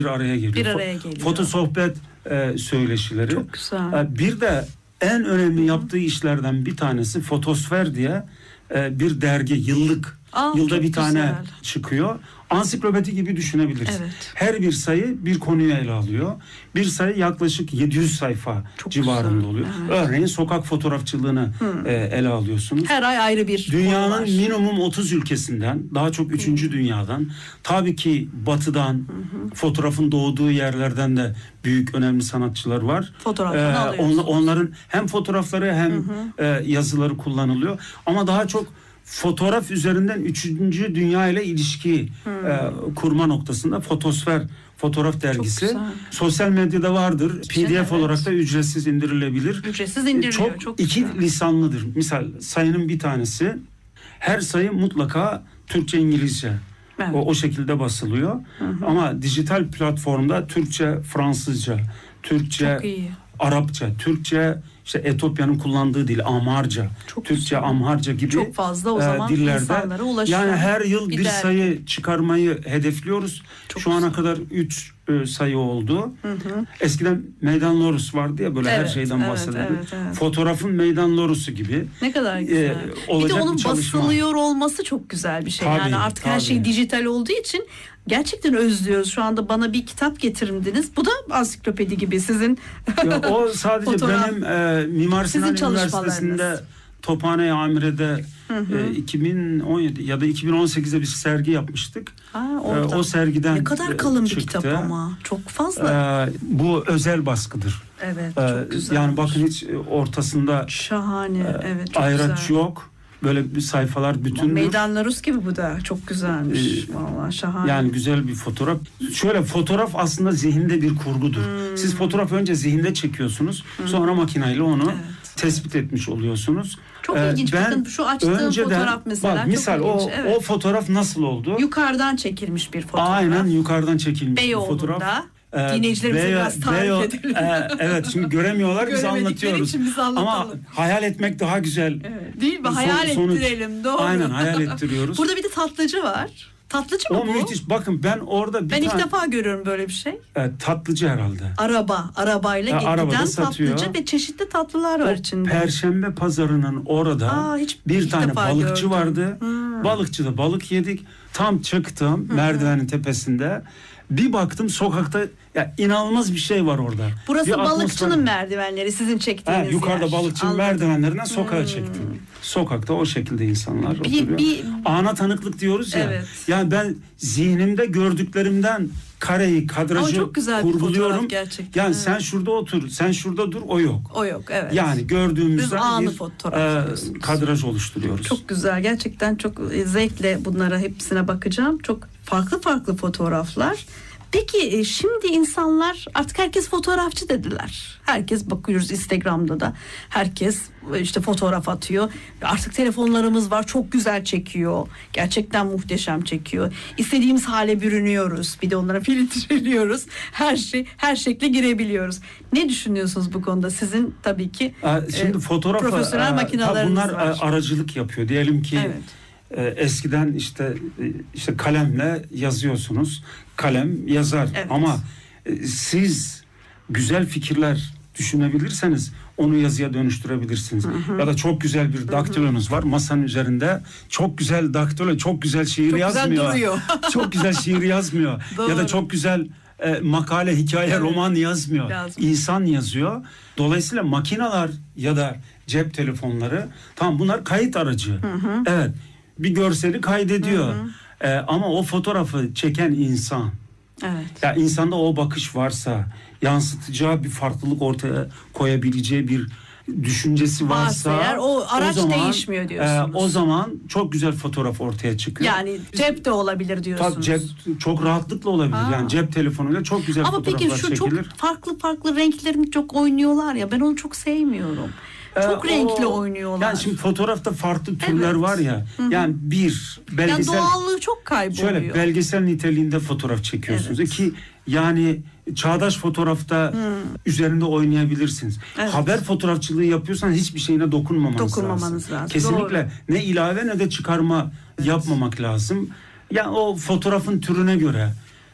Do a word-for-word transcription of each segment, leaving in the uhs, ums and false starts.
bir araya geliyor. Bir araya geliyor. Foto sohbet e, söyleşileri. Çok güzel. E, bir de en önemli yaptığı işlerden bir tanesi Fotosfer diye e, bir dergi, yıllık. Aa, Yılda bir tane güzel. çıkıyor. Ansiklopedi gibi düşünebiliriz. Evet. Her bir sayı bir konuyu ele alıyor. Bir sayı yaklaşık yedi yüz sayfa Çok civarında güzel. oluyor. Evet. Örneğin sokak fotoğrafçılığını Hmm. e, ele alıyorsunuz. Her ay ayrı bir konu Dünyanın var. minimum otuz ülkesinden, daha çok üçüncü dünyadan, tabii ki batıdan, Hı hı. fotoğrafın doğduğu yerlerden de büyük önemli sanatçılar var. Fotoğraflarını alıyorsunuz. on- onların hem fotoğrafları hem Hı hı. e, yazıları kullanılıyor. Ama daha çok fotoğraf üzerinden üçüncü dünya ile ilişki Hmm. e, kurma noktasında Fotosfer fotoğraf dergisi. güzel. Sosyal medyada vardır. P D F Evet. olarak da ücretsiz indirilebilir. Ücretsiz indiriliyor. Çok, Çok iki güzel. lisanlıdır. Misal sayının bir tanesi, her sayı mutlaka Türkçe, İngilizce. Evet. O, o şekilde basılıyor. Hı hı. Ama dijital platformda Türkçe, Fransızca, Türkçe, Çok iyi. Arapça, Türkçe, işte Etopya'nın kullandığı dil Amharca, Çok Türkçe, güzel. Amharca gibi Çok fazla o e, zaman dillerde. insanlara ulaşıyor. Yani her yıl bir, Bir dergi. sayı çıkarmayı hedefliyoruz. Çok Şu ana güzel. kadar üç e, sayı oldu. Hı hı. Eskiden meydan lorusu vardı ya, böyle her Evet, şeyden evet, bahsederdi. evet, evet. Fotoğrafın meydan lorusu gibi. Ne kadar güzel. Ee, bir de olacak onun bir çalışma. basılıyor olması çok güzel bir şey. Tabii, yani artık her tabii. şey dijital olduğu için gerçekten özlüyoruz. Şu anda bana bir kitap getirin dediniz. Bu da ansiklopedi gibi sizin. Ya, o sadece Fotoğraf- benim e, Mimar Sizin Sinan çalışmalarınız. Üniversitesi'nde Tophane Amire'de Hı hı. e, iki bin on yedi ya da iki bin on sekizde bir sergi yapmıştık. Ha, E, orada. o sergiden Ne kadar e, kalın bir çıktı. kitap ama. Çok fazla. E, bu özel baskıdır. evet, E, çok güzel. yani bakın hiç e, ortasında Şahane. e, evet, çok ayraç güzel. yok. Böyle bir sayfalar bütündür. Meydan Rus gibi bu da. Çok güzelmiş. Ee, Vallahi şahane. Yani güzel bir fotoğraf. Şöyle, fotoğraf aslında zihinde bir kurgudur. Hmm. Siz fotoğrafı önce zihinde çekiyorsunuz. Sonra makineyle onu Evet. tespit etmiş oluyorsunuz. Çok Ee, ilginç. ben Bakın şu açtığım önceden- fotoğraf mesela. Bak, çok misal o, ilginç. Evet. o fotoğraf nasıl oldu? Yukarıdan çekilmiş bir fotoğraf. Aynen yukarıdan çekilmiş bir Beyoğlu'nda. fotoğraf. Ee, Dinleyicilerimize Beyo- biraz tarif Beyo- edelim. e, evet, şimdi göremiyorlar, biz Göremedikleri anlatıyoruz. için biz anlatalım. Ama hayal etmek daha güzel. Evet, değil mi? Son- Hayal sonuç. ettirelim. Doğru. Aynen, hayal ettiriyoruz. Burada bir de tatlıcı var. Tatlıcı mı O bu? müthiş. Bakın ben orada bir Ben ilk tane defa görüyorum böyle bir şey. e, tatlıcı herhalde. Araba. Arabayla Ha, giden arabada satıyor. tatlıcı ve çeşitli tatlılar var O içinde. Perşembe pazarının orada Aa, hiç bir ilk tane defa balıkçı gördüm. vardı. Hmm. Balıkçıda balık yedik. Tam çıktım merdivenin tepesinde. Bir baktım sokakta, ya inanılmaz bir şey var orada. Burası Bir balıkçının atmosfer- merdivenleri, sizin Ha, çektiğiniz yukarıda yer. balıkçının Anladım. merdivenlerinden sokağa Hmm. çektim. Sokakta o şekilde insanlar Bir- oturuyor. bir- Ana tanıklık diyoruz ya. Evet. Yani ben zihnimde gördüklerimden kareyi, Ama kadrajı çok güzel bir kurguluyorum. fotoğraf gerçekten. Yani Evet. sen şurada otur, sen şurada dur, o yok. O yok, evet. Yani gördüğümüzden Biz anı bir fotoğraflıyorsunuz. e, kadraj oluşturuyoruz. Çok güzel. Gerçekten çok zevkle bunlara hepsine bakacağım. Çok farklı farklı fotoğraflar. Peki e, şimdi insanlar artık herkes fotoğrafçı dediler. Herkes, bakıyoruz Instagram'da da herkes e, işte fotoğraf atıyor. Artık telefonlarımız var, çok güzel çekiyor. Gerçekten muhteşem çekiyor. İstediğimiz hale bürünüyoruz. Bir de onlara filtreliyoruz. Her şey, her şekle girebiliyoruz. Ne düşünüyorsunuz bu konuda? Sizin tabii ki E, Şimdi e, fotoğraf profesyonel e, makineleriniz bunlar var. e, aracılık yapıyor. Diyelim ki Evet. e, eskiden işte e, işte kalemle yazıyorsunuz. Kalem yazar. Evet. Ama e, siz güzel fikirler düşünebilirseniz onu yazıya dönüştürebilirsiniz. Hı hı. Ya da çok güzel bir daktilonuz var masanın üzerinde. Çok güzel daktilo, çok güzel şiir Çok güzel yazmıyor. duruyor. Çok güzel şiir yazmıyor. Ya da Doğru. çok güzel e, makale, hikaye, Evet. roman yazmıyor. Yazmıyor. İnsan yazıyor. Dolayısıyla makineler ya da cep telefonları, tamam, bunlar kayıt aracı. Hı hı. Evet. Bir görseli kaydediyor. Hı hı. E, ama o fotoğrafı çeken insan, Evet. ya insanda o bakış varsa, yansıtacağı bir farklılık ortaya koyabileceği bir düşüncesi varsa, Varsa eğer o araç zaman, değişmiyor diyorsunuz. e, o zaman çok güzel fotoğraf ortaya çıkıyor. Yani cep de olabilir diyorsunuz. Tabii cep çok rahatlıkla olabilir. Ha. Yani cep telefonuyla çok güzel Ama fotoğraflar peki şu çekilir. çok farklı farklı renklerini çok oynuyorlar ya, ben onu çok sevmiyorum. Çok Ee, renkli o- oynuyorlar. Yani şimdi fotoğrafta farklı türler Evet. var ya. Hı hı. Yani bir yani belgesel, doğallığı çok kayboluyor. şöyle belgesel niteliğinde fotoğraf çekiyorsunuz Evet. ki yani çağdaş fotoğrafta üzerinde oynayabilirsiniz. Evet. Haber fotoğrafçılığı yapıyorsan hiçbir şeyine dokunmamanız, Dokunmamanız lazım. lazım. Kesinlikle Doğru. ne ilave ne de çıkarma yapmamak lazım. Yani o fotoğrafın türüne göre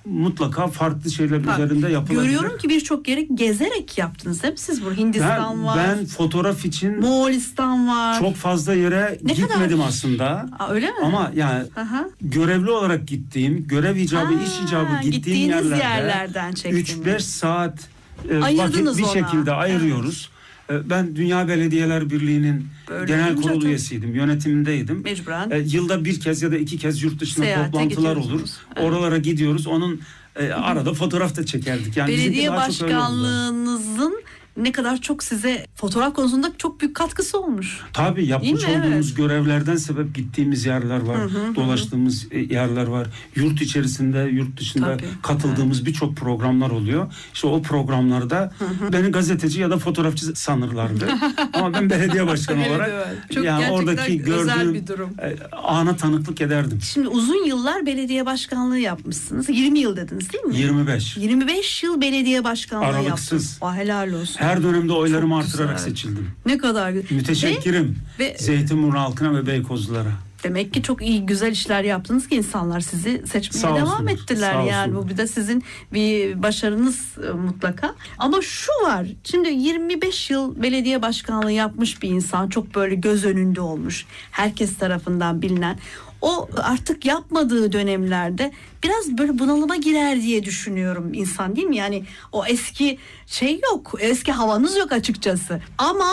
mutlaka farklı şeyler Ha, üzerinde yapılabilir. Görüyorum ki birçok yeri gezerek yaptınız değil mi siz? Bu Hindistan ben, var. Ben fotoğraf için Moğolistan var. çok fazla yere Ne gitmedim kadar? aslında. Aa, öyle mi? Ama yani Aha. görevli olarak gittiğim, görev icabı, Ha, iş icabı gittiğim gittiğiniz yerlerde yerlerden çektiniz. üç beş saat e, Ayırdınız vakit bir ona. şekilde ayırıyoruz. E, Ben Dünya Belediyeler Birliği'nin Böyle genel olunca kurul tabii. üyesiydim, yönetimindeydim. Mecburen. E, yılda bir kez ya da iki kez yurt dışına Seyahate toplantılar olur. gidiyorsunuz. Evet. Oralara gidiyoruz. Onun e, arada fotoğraf da çekerdik. Yani bizimki Belediye daha çok öyle oldu. başkanlığınızın ne kadar çok size fotoğraf konusunda çok büyük katkısı olmuş. Tabii yapmış Değil mi? olduğumuz Evet. görevlerden sebep gittiğimiz yerler var, Hı hı, dolaştığımız e, yerler var. Yurt içerisinde, yurt dışında Tabii, katıldığımız birçok programlar oluyor. İşte o programlarda beni gazeteci ya da fotoğrafçı sanırlardı. Ama ben belediye başkanı Öyle olarak diyor. Çok yani gerçekten oradaki özel gördüğüm bir durum. e, ana tanıklık ederdim. Şimdi uzun yıllar belediye başkanlığı yapmışsınız. yirmi yıl dediniz değil mi? yirmi beş. yirmi beş yıl belediye başkanlığı Aralıksız. yaptınız. Ah, helal olsun. Her dönemde oylarımı Çok artırarak güzel. seçildim. Ne kadar güzel. Müteşekkirim. Ve, ve Zeytinburnu halkına ve Beykozlulara. demek ki çok iyi güzel işler yaptınız ki insanlar sizi seçmeye Sağ devam olsunlar, ettiler. sağ Yani olsunlar. bu bir de sizin bir başarınız e, mutlaka. Ama şu var. Şimdi yirmi beş yıl belediye başkanlığı yapmış bir insan, çok böyle göz önünde olmuş. Herkes tarafından bilinen. O artık yapmadığı dönemlerde biraz böyle bunalıma girer diye düşünüyorum insan, değil mi? Yani o eski şey yok. Eski havanız yok açıkçası. Ama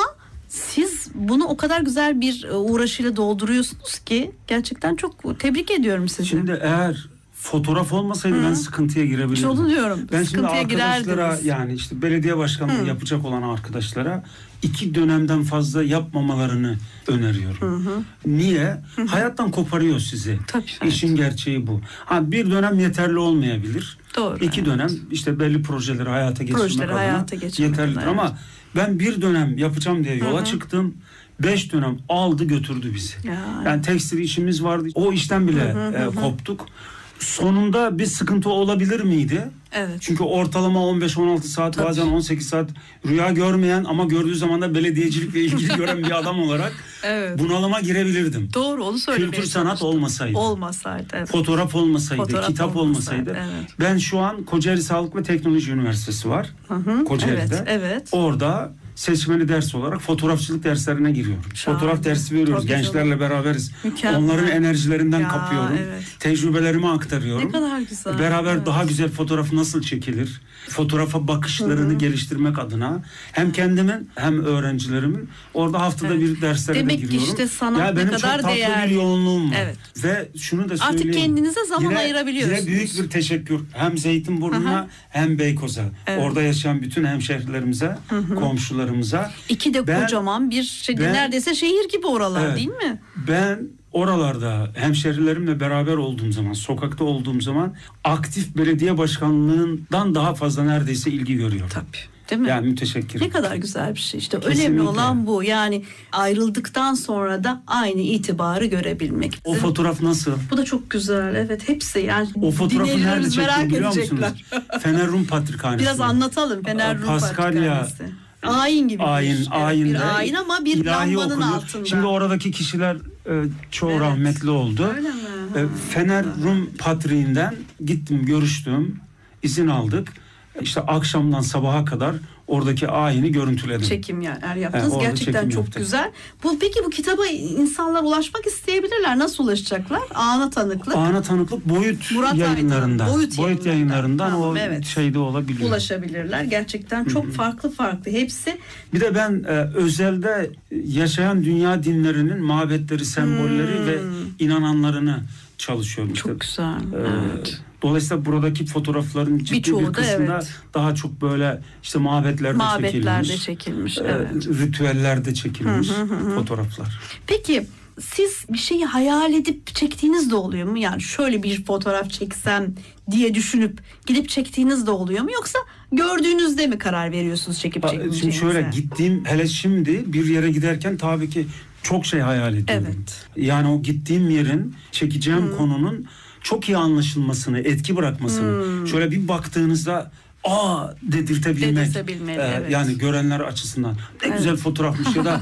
siz bunu o kadar güzel bir uğraşıyla dolduruyorsunuz ki gerçekten çok tebrik ediyorum sizi. Şimdi eğer fotoğraf olmasaydı ben sıkıntıya girebilirdim. İşte onu diyorum. Ben şimdi Sıkıntıya arkadaşlara girerdiniz. yani işte belediye başkanlığı Hı. yapacak olan arkadaşlara iki dönemden fazla yapmamalarını öneriyorum. Niye? Hayattan koparıyor sizi. Tabii, İşin evet. gerçeği bu. Ha, bir dönem yeterli olmayabilir. Doğru, İki evet. dönem işte belli projeleri hayata geçirmek Projeleri adına hayata geçirmek yeterlidir. adına, Ama ben bir dönem yapacağım diye yola çıktım. Beş dönem aldı götürdü bizi. Ya. Yani tekstil işimiz vardı. O işten bile e, koptuk. Sonunda bir sıkıntı olabilir miydi? Evet. Çünkü ortalama on beş on altı saat, Tabii. bazen on sekiz saat rüya görmeyen ama gördüğü zaman da belediyecilikle ilgili gören bir adam olarak Evet. bunalıma girebilirdim. Doğru, onu söylemeye Kültür sanat çalıştım. olmasaydı. Olmasaydı. Evet. Fotoğraf olmasaydı, Fotoğraf kitap olmasaydı, olmasaydı. evet. Ben şu an Kocaeli Sağlık ve Teknoloji Üniversitesi var. Hı hı, Kocaeli'de. evet, evet. Orada seçmeli ders olarak fotoğrafçılık derslerine giriyorum. Şahane. Fotoğraf dersi veriyoruz. Tabii Gençlerle canım. beraberiz. Mükemmel. Onların enerjilerinden Ya, kapıyorum. evet. Tecrübelerimi aktarıyorum. Ne kadar güzel. Beraber Evet. daha güzel fotoğraf nasıl çekilir? Fotoğrafa bakışlarını geliştirmek adına hem kendimin hem öğrencilerimin orada haftada Evet. bir derslere Demek de ki giriyorum. işte sanat ya ne benim kadar çok tatlı değerli. bir yoğunluğum var. Evet. Ve şunu da Artık söyleyeyim. kendinize zaman yine, ayırabiliyorsunuz. Yine büyük bir teşekkür hem Zeytinburnu'na Aha. hem Beykoz'a. Evet. Orada yaşayan bütün hemşehrilerimize, komşularımıza. İki de Ben- kocaman bir şey, ben- neredeyse şehir gibi oralar, Evet. değil mi? Ben oralarda hemşerilerimle beraber olduğum zaman, sokakta olduğum zaman aktif belediye başkanlığından daha fazla neredeyse ilgi görüyorum. Tabii. Değil mi? Yani müteşekkirim. Ne kadar güzel bir şey. İşte Kesinlikle. önemli olan bu. Yani ayrıldıktan sonra da aynı itibarı görebilmek. O fotoğraf nasıl? Bu da çok güzel. Evet, hepsi yani. O fotoğrafı nerede dinleyicilerimiz çektim merak biliyor edecekler. musunuz? Fener Rum Patrikhanesi. Biraz anlatalım. Fener Rum Paskalya, Patrikhanesi. Ayin gibi Ayin, bir, evet, ayinde bir ayin ama bir ilahi lambanın okunuyor. altında. Şimdi oradaki kişiler e, çoğu Evet. rahmetli oldu. Öyle mi? E, Ha. Fener Rum Patriğinden gittim, görüştüm, izin aldık. İşte akşamdan sabaha kadar oradaki ayini görüntüledim. Çekim yani yaptınız. Evet, orada Gerçekten çekim çok yaptık. güzel. Bu peki bu kitaba insanlar ulaşmak isteyebilirler. Nasıl ulaşacaklar? Ana tanıklık. Ana tanıklık Boyut Murat yayınlarından. Aydın, Boyut Boyut, yayınlarından. yayınlarından Tamam, o evet. şeyde olabiliyor. Ulaşabilirler. Gerçekten çok farklı farklı hepsi. Bir de ben e, özelde yaşayan dünya dinlerinin mabetleri, sembolleri Hmm. ve inananlarını çalışıyorum. İşte, Çok güzel. e, Evet. Dolayısıyla buradaki fotoğrafların ciddi Birçoğu bir da kısmında evet. daha çok böyle işte mabetlerde, Mabetlerde çekilmiş. çekilmiş. e, Evet. Ritüellerde çekilmiş fotoğraflar. Peki siz bir şeyi hayal edip çektiğiniz de oluyor mu? Yani şöyle bir fotoğraf çeksem diye düşünüp gidip çektiğiniz de oluyor mu? Yoksa gördüğünüzde mi karar veriyorsunuz çekip Aa, çekmeyeceğinize? Şimdi şöyle gittiğim, hele şimdi bir yere giderken tabii ki çok şey hayal ediyorum. Evet. Yani o gittiğim yerin, çekeceğim konunun çok iyi anlaşılmasını, etki bırakmasını. Şöyle bir baktığınızda aa dedirtebilmek. Dedirtebilmeli, Ee, evet. Yani görenler açısından. Ne Evet. güzel fotoğrafmış ya da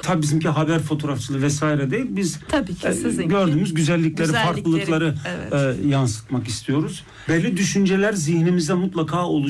Tabii bizimki haber fotoğrafçılığı vesaire değil. Biz Tabii ki e, sizinki. gördüğümüz güzellikleri, Güzellikleri, farklılıkları evet. e, yansıtmak istiyoruz. Belli düşünceler zihnimizde mutlaka oluşuyor.